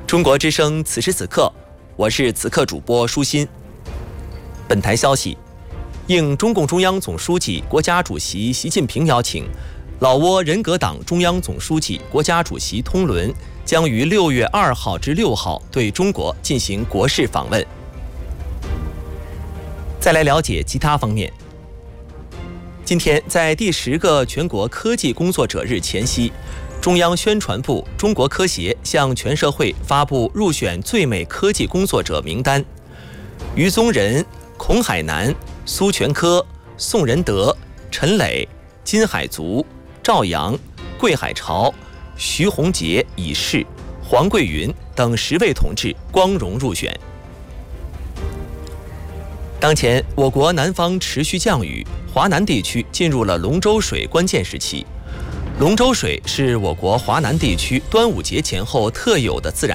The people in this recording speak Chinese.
中国之声此时此刻，我是此刻主播舒心。本台消息，应中共中央总书记、国家主席习近平邀请，老挝人格党中央总书记、国家主席通伦将于6月2号至6号对中国进行国事访问。再来了解其他方面。今天，在第10个全国科技工作者日前夕，中央宣传部、中国科协向全社会发布入选最美科技工作者名单。于宗仁、孔海南、苏全科、宋仁德、陈磊、金海足、赵阳、桂海潮、徐宏杰已逝、黄桂云等10位同志光荣入选。当前，我国南方持续降雨，华南地区进入了龙舟水关键时期。龙舟水是我国华南地区端午节前后特有的自然